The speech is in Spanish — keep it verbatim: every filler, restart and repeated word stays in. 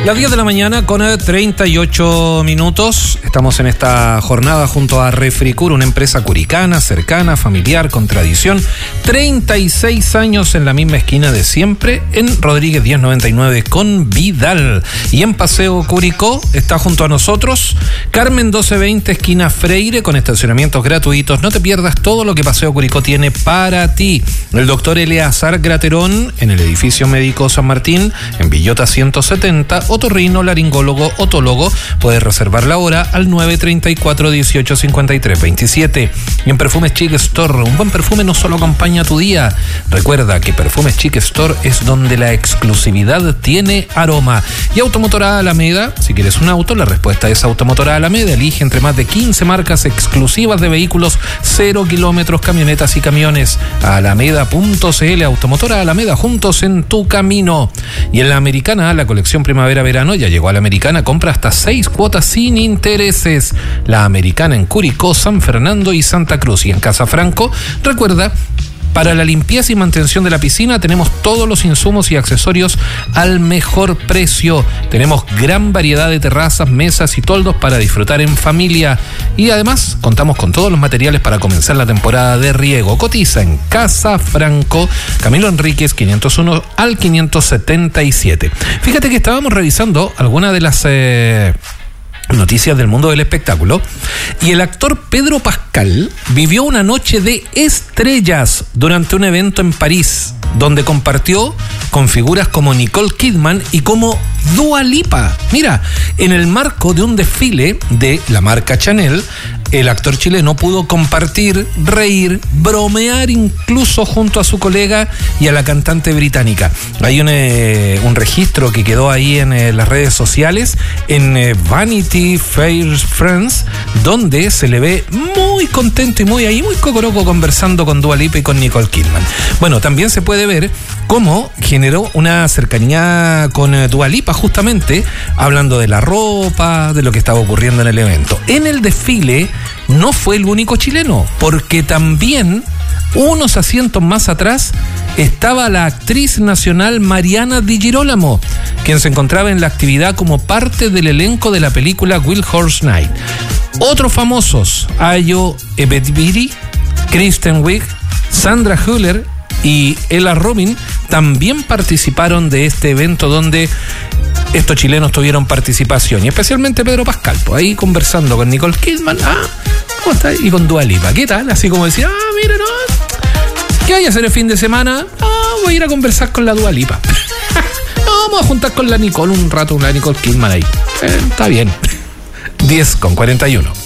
Las diez de la mañana con treinta y ocho minutos. Estamos en esta jornada junto a Refricur, una empresa curicana, cercana, familiar, con tradición. treinta y seis años en la misma esquina de siempre, en Rodríguez diez noventa y nueve con Vidal. Y en Paseo Curicó está junto a nosotros Carmen doce veinte, esquina Freire, con estacionamientos gratuitos. No te pierdas todo lo que Paseo Curicó tiene para ti. El doctor Eleazar Graterón, en el edificio médico San Martín, en Villota ciento setenta. Otorrino, laringólogo, otólogo. Puedes reservar la hora al nueve treinta y cuatro, dieciocho cincuenta y tres, veintisiete. Y en Perfumes Chic Store, un buen perfume no solo acompaña tu día. Recuerda que Perfumes Chic Store es donde la exclusividad tiene aroma. Y Automotora Alameda, si quieres un auto, la respuesta es Automotora Alameda. Elige entre más de quince marcas exclusivas de vehículos cero kilómetros, camionetas y camiones. Alameda punto c l, Automotora Alameda, juntos en tu camino. Y en la Americana, la colección primavera-verano ya llegó a la Americana. Compra hasta seis cuotas sin intereses. La Americana en Curicó, San Fernando y Santa Cruz. Y en Casa Franco, recuerda, para la limpieza y mantención de la piscina tenemos todos los insumos y accesorios al mejor precio. Tenemos gran variedad de terrazas, mesas y toldos para disfrutar en familia. Y además contamos con todos los materiales para comenzar la temporada de riego. Cotiza en Casa Franco, Camilo Enríquez quinientos uno al quinientos setenta y siete. Fíjate que estábamos revisando algunas de las Eh... noticias del mundo del espectáculo, y el actor Pedro Pascal vivió una noche de estrellas durante un evento en París, donde compartió con figuras como Nicole Kidman y como Dua Lipa. Mira, en el marco de un desfile de la marca Chanel, el actor chileno pudo compartir, reír, bromear incluso junto a su colega y a la cantante británica. Hay un, eh, un registro que quedó ahí en eh, las redes sociales, en eh, Vanity Fair Friends, donde se le ve muy contento y muy ahí, muy cocoroco, conversando con Dua Lipa y con Nicole Kidman. Bueno, también se puede ver cómo generó una cercanía con eh, Dua Lipa, justamente hablando de la ropa, de lo que estaba ocurriendo en el evento. En el desfile no fue el único chileno, porque también unos asientos más atrás estaba la actriz nacional Mariana Di Girolamo, quien se encontraba en la actividad como parte del elenco de la película Wild Horse Night. Otros famosos, Ayo Ebedbiri, Kristen Wiig, Sandra Hüller y Ella Rubin, también participaron de este evento donde estos chilenos tuvieron participación, y especialmente Pedro Pascal, pues ahí conversando con Nicole Kidman, ah, ¿cómo está? Y con Dua Lipa, ¿qué tal? Así como decía, ah, mira, no, ¿qué hay a hacer el fin de semana? Ah, voy a ir a conversar con la Dua Lipa. No, vamos a juntar con la Nicole un rato, la Nicole Kidman ahí. Eh, está bien. diez con cuarenta y uno.